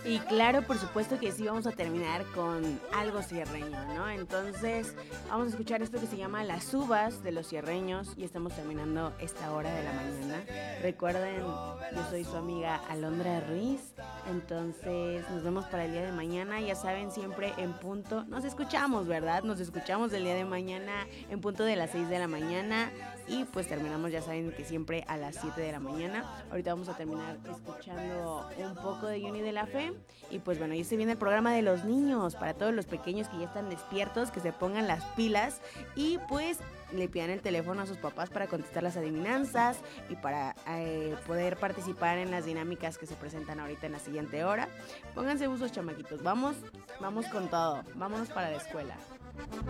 Y claro, por supuesto que sí vamos a terminar con algo cierreño, ¿no? Entonces vamos a escuchar esto que se llama Las Uvas de los Cierreños y estamos terminando esta hora de la mañana. Recuerden, yo soy su amiga Alondra Ruiz, entonces nos vemos para el día de mañana, ya saben, siempre en punto, nos escuchamos, ¿verdad? Nos escuchamos el día de mañana en punto de las 6 de la mañana y pues terminamos, ya saben que siempre a las 7 de la mañana. Ahorita vamos a terminar escuchando un poco de Juni de la Fe y pues bueno, y se viene el programa de los niños para todos los pequeños que ya están despiertos, que se pongan las pilas y pues le pidan el teléfono a sus papás para contestar las adivinanzas y para poder participar en las dinámicas que se presentan ahorita en la siguiente hora. Pónganse usos, chamaquitos, vamos con todo, vámonos para la escuela.